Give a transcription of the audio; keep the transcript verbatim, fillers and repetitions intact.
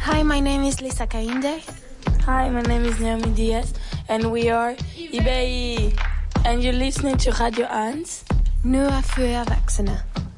Hi, my name is Lisa Kainde. Hi, my name is Naomi Diaz, and we are I B I, and you're listening to Radio Ans. Nu er för erwachsene.